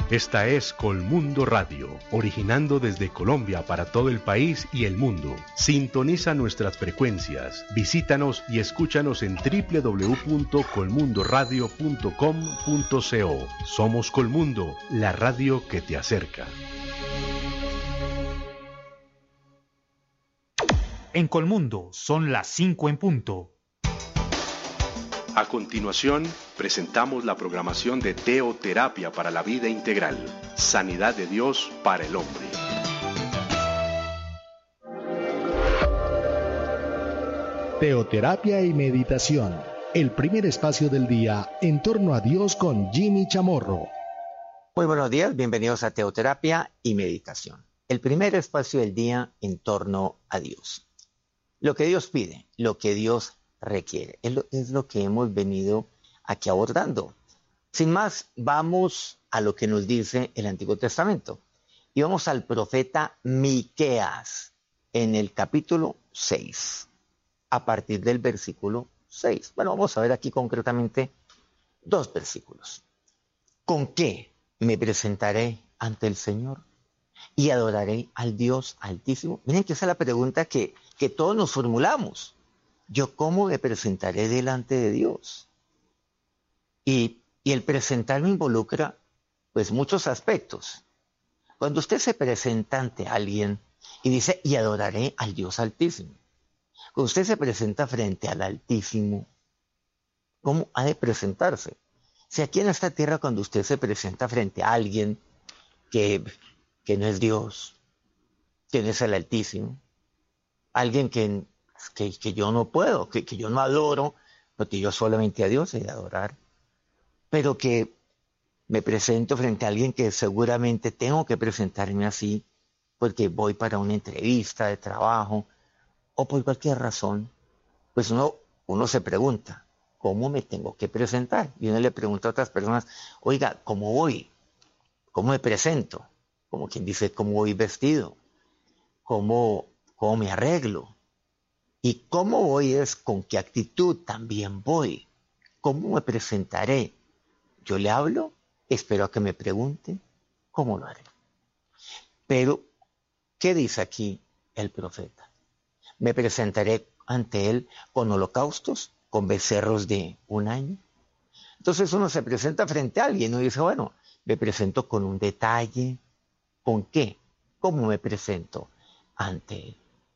Esta es Colmundo Radio, originando desde Colombia para todo el país y el mundo. Sintoniza nuestras frecuencias, visítanos y escúchanos en www.colmundoradio.com.co. Somos Colmundo, la radio que te acerca. En Colmundo son las 5 en punto. A continuación, presentamos la programación de Teoterapia para la Vida Integral, Sanidad de Dios para el Hombre. Teoterapia y meditación, el primer espacio del día en torno a Dios con Jimmy Chamorro. Muy buenos días, bienvenidos a Teoterapia y meditación, el primer espacio del día en torno a Dios. Lo que Dios pide, lo que Dios requiere. Es lo que hemos venido aquí abordando. Sin más, vamos a lo que nos dice el Antiguo Testamento. Y vamos al profeta Miqueas en el capítulo 6, a partir del versículo 6. Bueno, vamos a ver aquí concretamente 2 versículos. ¿Con qué me presentaré ante el Señor y adoraré al Dios Altísimo? Miren que esa es la pregunta que todos nos formulamos. ¿Yo cómo me presentaré delante de Dios? Y el presentarme involucra pues muchos aspectos. Cuando usted se presenta ante alguien y dice, y adoraré al Dios Altísimo. Cuando usted se presenta frente al Altísimo, ¿cómo ha de presentarse? Si aquí en esta tierra cuando usted se presenta frente a alguien que no es Dios, que no es el Altísimo, alguien que yo no puedo, que yo no adoro, porque yo solamente a Dios he de adorar, pero que me presento frente a alguien que seguramente tengo que presentarme así, porque voy para una entrevista de trabajo, o por cualquier razón, pues uno se pregunta, ¿cómo me tengo que presentar? Y uno le pregunta a otras personas, oiga, ¿cómo voy? ¿Cómo me presento? Como quien dice, ¿cómo voy vestido? ¿Cómo me arreglo? Y cómo voy es con qué actitud también voy. ¿Cómo me presentaré? Yo le hablo, espero a que me pregunte, ¿cómo lo haré? Pero, ¿qué dice aquí el profeta? Me presentaré ante él con holocaustos, con becerros de 1 año. Entonces uno se presenta frente a alguien y uno dice, bueno, me presento con un detalle. ¿Con qué? ¿Cómo me presento ante él?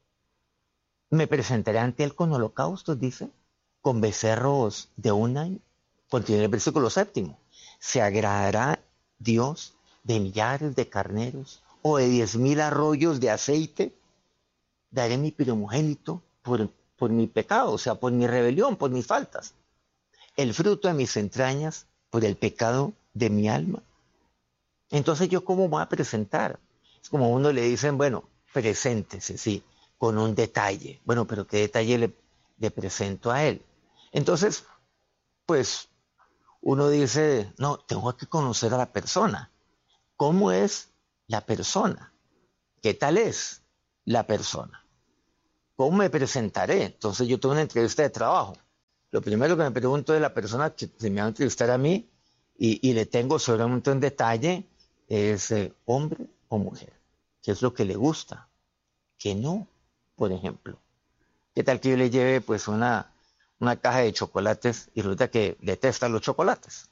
Me presentaré ante él con holocaustos, dice, con becerros de 1 año. Continúa el versículo 7. ¿Se agradará Dios de millares de carneros o de 10,000 arroyos de aceite? Daré mi primogénito por mi pecado, o sea, por mi rebelión, por mis faltas. El fruto de mis entrañas por el pecado de mi alma. Entonces, ¿yo cómo me voy a presentar? Es como a uno le dicen, bueno, preséntese, sí, con un detalle. Bueno, pero ¿qué detalle le presento a él? Entonces, pues, uno dice, no, tengo que conocer a la persona. ¿Cómo es la persona? ¿Qué tal es la persona? ¿Cómo me presentaré? Entonces, yo tengo una entrevista de trabajo. Lo primero que me pregunto es la persona que se me va a entrevistar a mí y le tengo solamente un detalle, es hombre o mujer. ¿Qué es lo que le gusta? ¿Qué no? Por ejemplo, ¿qué tal que yo le lleve pues una caja de chocolates y resulta que detesta los chocolates?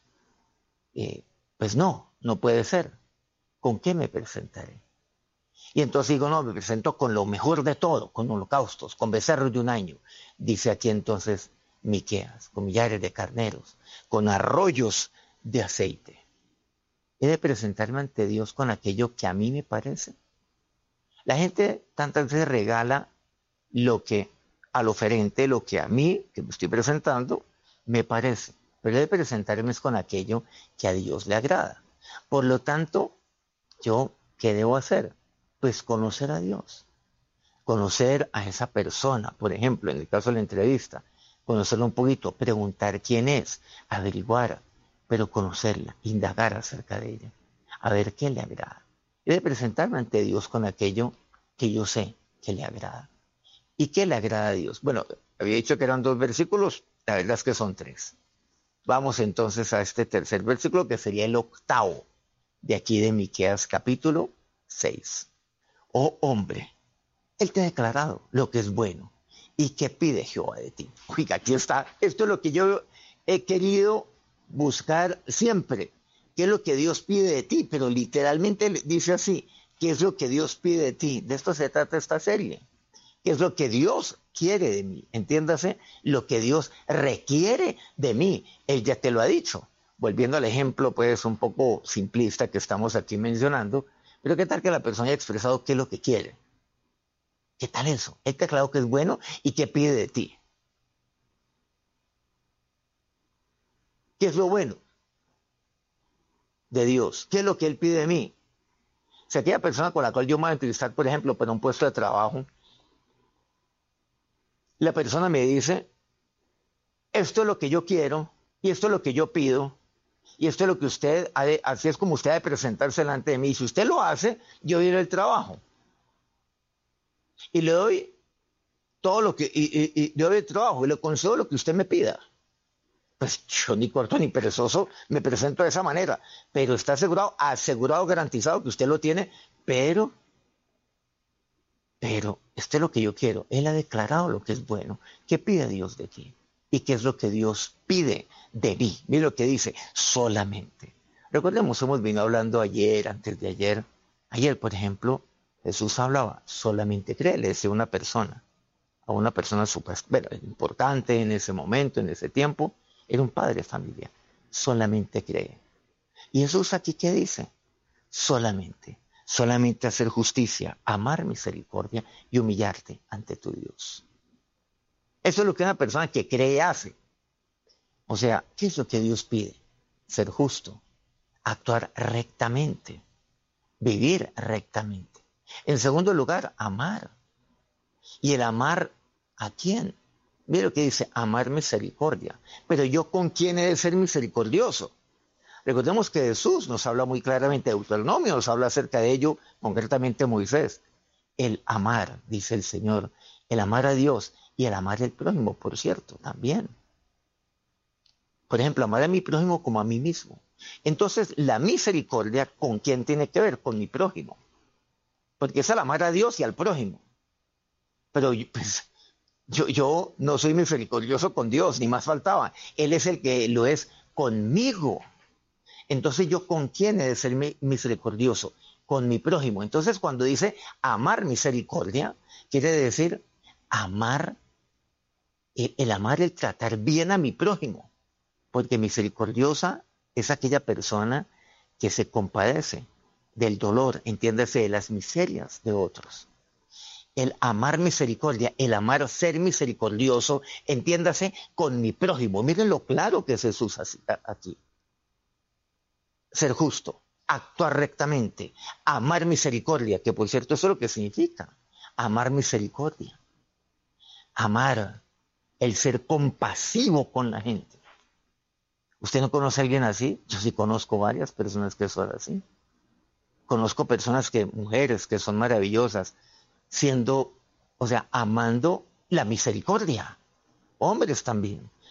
Pues no puede ser. ¿Con qué me presentaré? Y entonces digo, no, me presento con lo mejor de todo, con holocaustos, con becerros de 1 año. Dice aquí entonces Miqueas, con millares de carneros, con arroyos de aceite. ¿He de presentarme ante Dios con aquello que a mí me parece? La gente tantas veces regala lo que al oferente, lo que a mí, que me estoy presentando, me parece. Pero he de presentarme es con aquello que a Dios le agrada. Por lo tanto, ¿yo qué debo hacer? Pues conocer a Dios. Conocer a esa persona, por ejemplo, en el caso de la entrevista, conocerla un poquito, preguntar quién es, averiguar, pero conocerla, indagar acerca de ella, a ver qué le agrada. He de presentarme ante Dios con aquello que yo sé que le agrada. ¿Y qué le agrada a Dios? Bueno, había dicho que eran 2 versículos, la verdad es que son 3. Vamos entonces a este tercer versículo que sería el 8. de aquí de Miqueas capítulo 6. Oh hombre, Él te ha declarado lo que es bueno. ¿Y qué pide Jehová de ti? Oiga, aquí está. Esto es lo que yo he querido buscar siempre. ¿Qué es lo que Dios pide de ti? Pero literalmente dice así, ¿qué es lo que Dios pide de ti? De esto se trata esta serie. ¿Qué es lo que Dios quiere de mí? Entiéndase, lo que Dios requiere de mí. Él ya te lo ha dicho. Volviendo al ejemplo, pues, un poco simplista que estamos aquí mencionando, pero ¿qué tal que la persona haya expresado qué es lo que quiere? ¿Qué tal eso? Él te ha declarado que es bueno y qué pide de ti. ¿Qué es lo bueno de Dios? ¿Qué es lo que Él pide de mí? Si aquella persona con la cual yo me voy a entrevistar, por ejemplo, para un puesto de trabajo, la persona me dice, esto es lo que yo quiero y esto es lo que yo pido y esto es lo que usted, así es como usted ha de presentarse delante de mí. Y si usted lo hace, yo iré al trabajo. Y le doy todo lo que, y le doy el trabajo y le concedo lo que usted me pida. Pues yo ni corto ni perezoso me presento de esa manera, pero está asegurado, garantizado que usted lo tiene, pero esto es lo que yo quiero. Él ha declarado lo que es bueno. ¿Qué pide Dios de ti? ¿Y qué es lo que Dios pide de mí? Mire lo que dice, solamente. Recordemos, hemos venido hablando ayer, antes de ayer. Ayer, por ejemplo, Jesús hablaba, solamente cree, le decía a una persona super, bueno, importante en ese momento, en ese tiempo, era un padre de familia. Solamente cree. ¿Y Jesús aquí qué dice? Solamente hacer justicia, amar misericordia y humillarte ante tu Dios. Eso es lo que una persona que cree hace. O sea, ¿qué es lo que Dios pide? Ser justo, actuar rectamente, vivir rectamente. En segundo lugar, amar. ¿Y el amar a quién? Mira lo que dice, amar misericordia. Pero yo, ¿con quién he de ser misericordioso? Recordemos que Jesús nos habla muy claramente de Deuteronomio, nos habla acerca de ello, concretamente Moisés. El amar, dice el Señor, el amar a Dios y el amar al prójimo, por cierto, también. Por ejemplo, amar a mi prójimo como a mí mismo. Entonces, la misericordia, ¿con quién tiene que ver? Con mi prójimo. Porque es el amar a Dios y al prójimo. Pero pues, yo no soy misericordioso con Dios, ni más faltaba. Él es el que lo es conmigo. Entonces, ¿yo con quién he de ser misericordioso? Con mi prójimo. Entonces, cuando dice amar misericordia, quiere decir amar, el amar, el tratar bien a mi prójimo. Porque misericordiosa es aquella persona que se compadece del dolor, entiéndase, de las miserias de otros. El amar misericordia, el amar ser misericordioso, entiéndase, con mi prójimo. Miren lo claro que es Jesús aquí. Ser justo, actuar rectamente, amar misericordia, que por cierto eso es lo que significa, amar misericordia. Amar, el ser compasivo con la gente. ¿Usted no conoce a alguien así? Yo sí conozco varias personas que son así. Conozco personas mujeres que son maravillosas, amando la misericordia. Hombres también.